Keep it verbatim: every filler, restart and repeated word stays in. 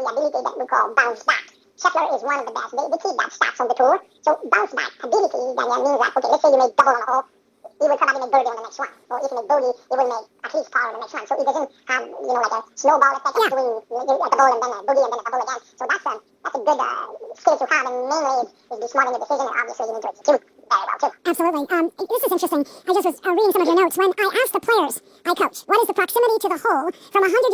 the ability that we call bounce back. Scheffler is one of the best. They, they keep that stats on the tour. So bounce back ability, Daniel, means that, okay, let's say you make double on a hole, he will probably make birdie on the next one. Or if you make bogey, he will make at least par on the next one. So it doesn't have, you know, like a snowball effect of doing like a double and then a bogey and then a double again. So that's a, that's a good uh, skill to have, and mainly is, is be smart in your decision, and obviously you need to execute very well too. Absolutely. Um, this is interesting. I just was uh, reading some of your notes. When I asked the players I coach, what is the proximity to the hole from one hundred